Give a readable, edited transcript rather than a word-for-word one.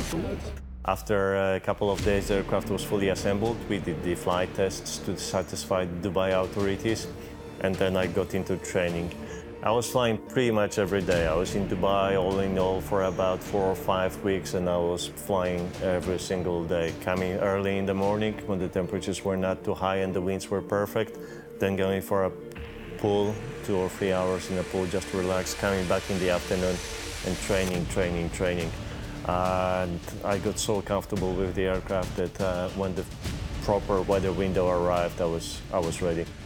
After a couple of days, the aircraft was fully assembled. We did the flight tests to satisfy Dubai authorities, and then I got into training. I was flying pretty much every day. I was in Dubai all in all for about 4 or 5 weeks, and I was flying every single day, coming early in the morning when the temperatures were not too high and the winds were perfect, then going for a pool, 2 or 3 hours in the pool just to relax, coming back in the afternoon and training. And I got so comfortable with the aircraft that when the proper weather window arrived, I was ready.